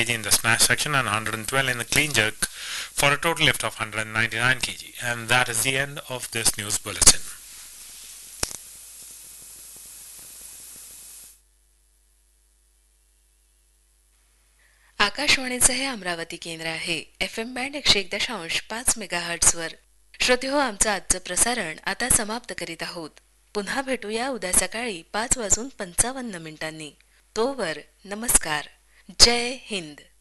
kg in the snatch section and 112 in the clean jerk for a total lift of 199 kg. And that is the end of this news bulletin. आकाशवाणीचं हे अमरावती केंद्र आहे. FM band 101.5 megahertz वर. श्रोते हो, आमचं आजचं प्रसारण आता समाप्त करीत आहोत. पुन्हा भेटूया उद्या सकाळी 5:55 तोवर नमस्कार. जय हिंद.